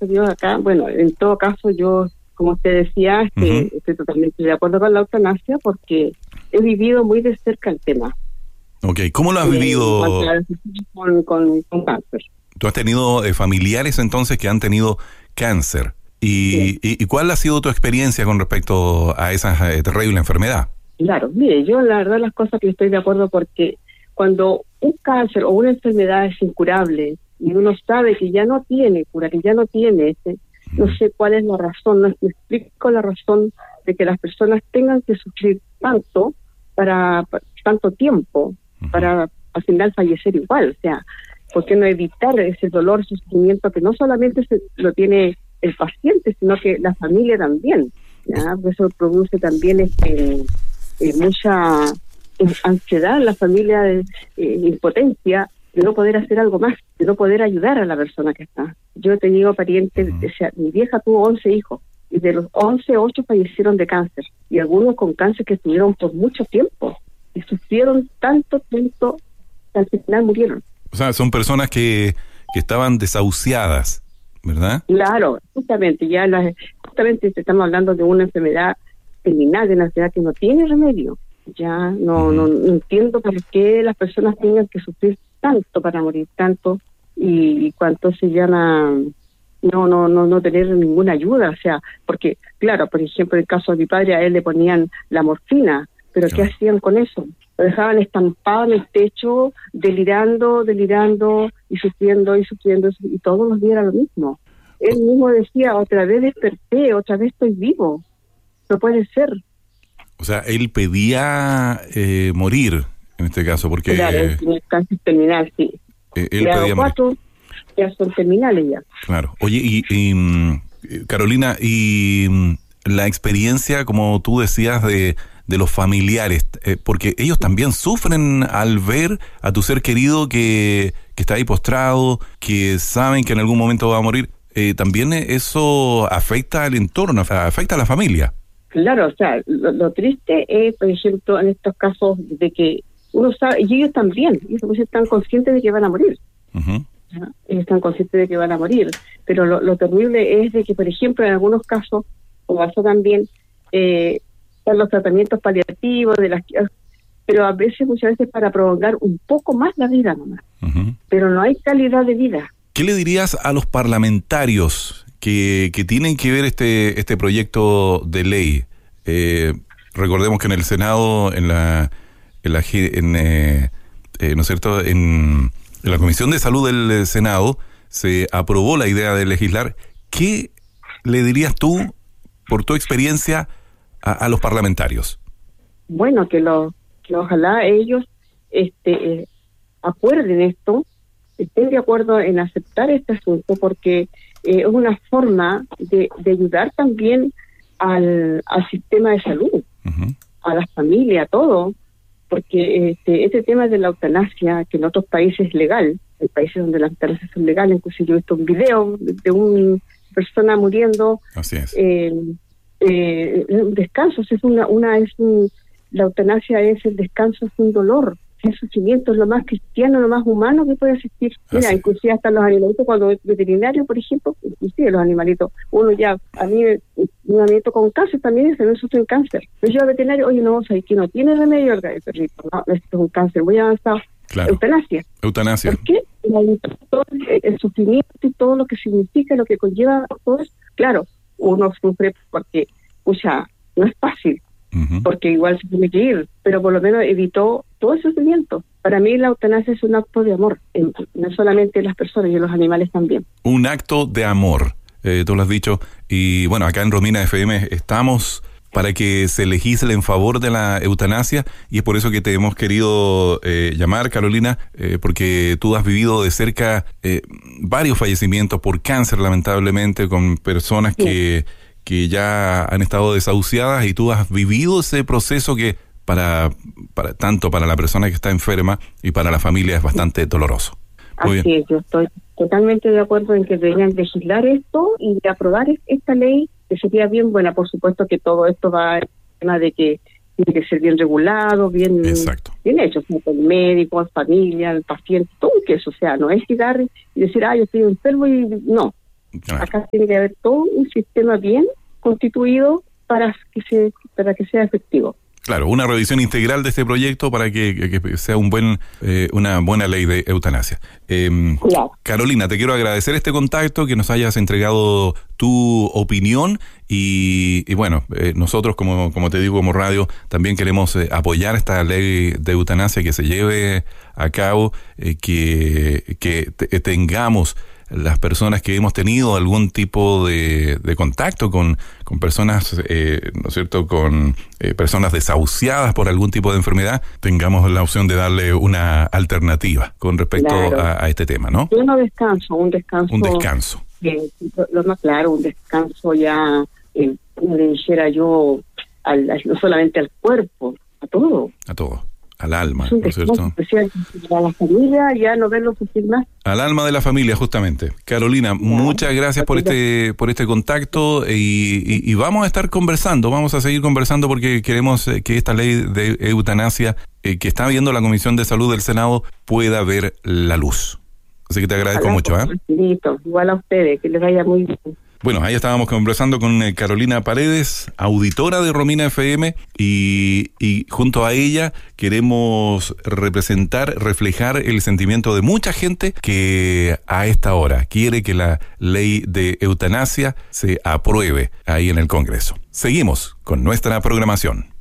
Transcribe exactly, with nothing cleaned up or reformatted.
a Dios acá, bueno, en todo caso yo, como usted decía, este, uh-huh. estoy totalmente de acuerdo con la eutanasia porque he vivido muy de cerca el tema. Ok, ¿cómo lo has eh, vivido? Con, con, con cáncer. ¿Tú has tenido eh, familiares entonces que han tenido cáncer? ¿Y, sí. y, y cuál ha sido tu experiencia con respecto a esa eh, terrible enfermedad? Claro, mire, yo la verdad las cosas que estoy de acuerdo porque cuando un cáncer o una enfermedad es incurable y uno sabe que ya no tiene cura, que ya no tiene, este, no sé cuál es la razón, no me explico la razón de que las personas tengan que sufrir tanto para, para tanto tiempo, uh-huh. para al final fallecer igual, o sea, ¿por qué no evitar ese dolor, ese sufrimiento que no solamente se, lo tiene el paciente, sino que la familia también? ¿Ya? Eso produce también este, eh, mucha ansiedad en la familia, de eh, impotencia, de no poder hacer algo más, de no poder ayudar a la persona que está. Yo he tenido parientes, uh-huh. o sea, mi vieja tuvo once hijos, y de los once, ocho fallecieron de cáncer, y algunos con cáncer que estuvieron por mucho tiempo, y sufrieron tanto, tanto, que al final murieron. O sea, son personas que, que estaban desahuciadas, ¿verdad? Claro, justamente, ya las, justamente estamos hablando de una enfermedad terminal, de una enfermedad que no tiene remedio. Ya no, uh-huh. no, no entiendo por qué las personas tengan que sufrir tanto para morir tanto y cuánto se llama no no no no tener ninguna ayuda, o sea, porque claro, por ejemplo, en el caso de mi padre a él le ponían la morfina, pero claro. ¿qué hacían con eso? Lo dejaban estampado en el techo, delirando, delirando y sufriendo y sufriendo y todos los días era lo mismo. Él mismo decía, otra vez desperté, otra vez estoy vivo, no puede ser. O sea, él pedía eh, morir, en este caso, porque... Claro, en el cáncer terminal, sí. Eh, él pedía cuatro, morir. Ya son terminales ya. Claro. Oye, y, y Carolina, y la experiencia, como tú decías, de, de los familiares, eh, porque ellos también sufren al ver a tu ser querido que, que está ahí postrado, que saben que en algún momento va a morir. Eh, también eso afecta al entorno, afecta a la familia. Claro, o sea, lo, lo triste es, por ejemplo, en estos casos de que uno sabe, y ellos también, ellos están conscientes de que van a morir. Uh-huh. Ellos están conscientes de que van a morir. Pero lo, lo terrible es de que, por ejemplo, en algunos casos, como pasó también, eh, están los tratamientos paliativos, de las pero a veces, muchas veces, para prolongar un poco más la vida nomás. Uh-huh. Pero no hay calidad de vida. ¿Qué le dirías a los parlamentarios que, que tienen que ver este este proyecto de ley? Eh, recordemos que en el Senado, en la, en, la, en eh, eh, ¿no es cierto? En, en la Comisión de Salud del Senado se aprobó la idea de legislar. ¿Qué le dirías tú, por tu experiencia, a, a los parlamentarios? Bueno, que, lo, que ojalá ellos este, eh, acuerden esto, estén de acuerdo en aceptar este asunto, porque eh, es una forma de, de ayudar también al, al sistema de salud, uh-huh. a las familias, a todo, porque este, este tema de la eutanasia, que en otros países es legal, en países donde las eutanasias son legales, incluso yo he visto un video de, de una persona muriendo. Así es. Eh, eh, descanso, es una, una es un, la eutanasia es el descanso sin dolor, sin sufrimiento, es lo más cristiano, lo más humano que puede existir. Mira, Así. Inclusive hasta los animalitos, cuando veterinario, por ejemplo, inclusive los animalitos, uno ya, a mí, un animalito con cáncer también se me sufre un cáncer. Yo llevo al veterinario, oye, no, o sea, que no tiene remedio el perrito, no, esto es un cáncer muy avanzado. Claro. Eutanasia. Eutanasia. ¿Por qué? Todo el sufrimiento y todo lo que significa, lo que conlleva todo eso. Claro, uno sufre porque, o sea, no es fácil, uh-huh. porque igual se tiene que ir, pero por lo menos evitó todo el sufrimiento. Para mí la eutanasia es un acto de amor, en, no solamente en las personas, y en los animales también. Un acto de amor, eh, tú lo has dicho, y bueno, acá en Romina F M estamos para que se legisle en favor de la eutanasia, y es por eso que te hemos querido eh, llamar, Carolina, eh, porque tú has vivido de cerca eh, varios fallecimientos por cáncer, lamentablemente, con personas sí. que, que ya han estado desahuciadas, y tú has vivido ese proceso que para, para tanto para la persona que está enferma y para la familia es bastante doloroso. Muy Así bien. Es, yo estoy totalmente de acuerdo en que deberían legislar esto y de aprobar esta ley, que sería bien buena. Por supuesto que todo esto va en tema de que tiene que ser bien regulado, bien, bien hecho, como el médico, la familia, el paciente, todo que eso, o sea, no es llegar y decir, ah, yo estoy enfermo y no, Claro. Acá tiene que haber todo un sistema bien constituido para que se para que sea efectivo. Claro, una revisión integral de este proyecto para que, que, que sea un buen eh, una buena ley de eutanasia. Eh, Claro. Carolina, te quiero agradecer este contacto, que nos hayas entregado tu opinión y, y bueno, eh, nosotros como, como te digo como radio también queremos eh, apoyar esta ley de eutanasia, que se lleve a cabo, eh, que, que te, tengamos las personas que hemos tenido algún tipo de, de contacto con, con personas, eh, ¿no es cierto?, con eh, personas desahuciadas por algún tipo de enfermedad, tengamos la opción de darle una alternativa con respecto Claro. a, a este tema, ¿no? Yo no descanso, un descanso. Un descanso. eh, lo, lo más claro, un descanso ya, eh, como le dijera yo, al, al- no solamente al cuerpo, a todo. A todo. Al alma, Es un ¿no es descanso cierto? especial para la familia, ya no verlo sufrir más. Al alma de la familia, justamente. Carolina, muchas gracias por este por este contacto y, y, y vamos a estar conversando, vamos a seguir conversando porque queremos eh, que esta ley de eutanasia eh, que está viendo la Comisión de Salud del Senado pueda ver la luz. Así que te agradezco Ojalá, mucho. ¿eh? por infinito. Igual a ustedes, que les vaya muy bien. Bueno, ahí estábamos conversando con eh, Carolina Paredes, auditora de Romina F M, y, y junto a ella queremos representar, reflejar el sentimiento de mucha gente que a esta hora quiere que la ley de eutanasia se apruebe ahí en el Congreso. Seguimos con nuestra programación.